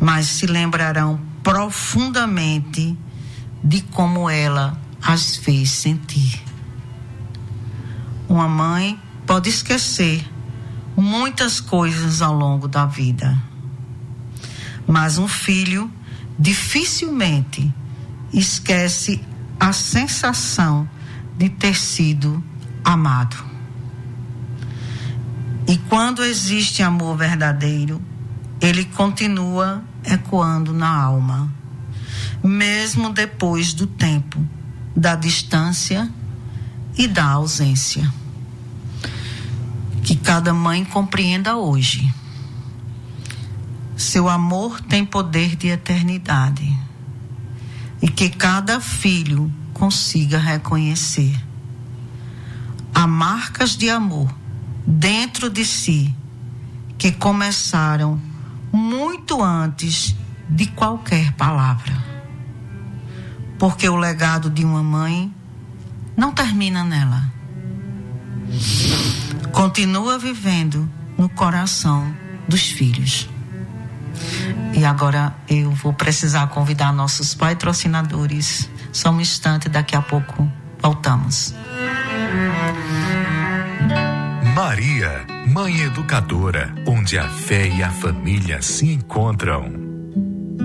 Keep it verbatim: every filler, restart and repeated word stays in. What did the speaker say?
mas se lembrarão profundamente de como ela as fez sentir. Uma mãe pode esquecer muitas coisas ao longo da vida, mas um filho dificilmente esquece a sensação de ter sido amado. E quando existe amor verdadeiro, ele continua ecoando na alma, mesmo depois do tempo, da distância e da ausência. Que cada mãe compreenda hoje: seu amor tem poder de eternidade, e que cada filho consiga reconhecer há marcas de amor dentro de si que começaram muito antes de qualquer palavra, porque o legado de uma mãe não termina nela, continua vivendo no coração dos filhos. E agora eu vou precisar convidar nossos patrocinadores. Só um instante, daqui a pouco voltamos. Maria, Mãe Educadora, onde a fé e a família se encontram.